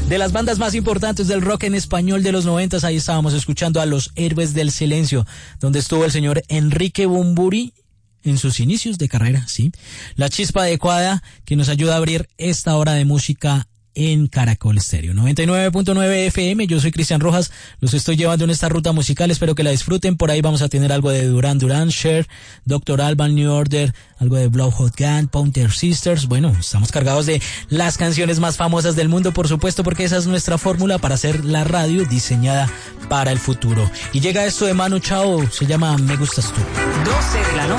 de las bandas más importantes del rock en español de los 90. Ahí estábamos escuchando a Los Héroes del Silencio, donde estuvo el señor Enrique Bunbury en sus inicios de carrera, sí. La chispa adecuada que nos ayuda a abrir esta hora de música en Caracol Estéreo 99.9 FM. Yo soy Cristian Rojas, los estoy llevando en esta ruta musical, espero que la disfruten. Por ahí vamos a tener algo de Duran Duran, Cher, Dr. Alban, New Order, algo de Blow Hot Gun, Pointer Sisters. Bueno, estamos cargados de las canciones más famosas del mundo, por supuesto, porque esa es nuestra fórmula para hacer la radio diseñada para el futuro. Y llega esto de Manu Chao, se llama Me Gustas Tú. 12 de la noche.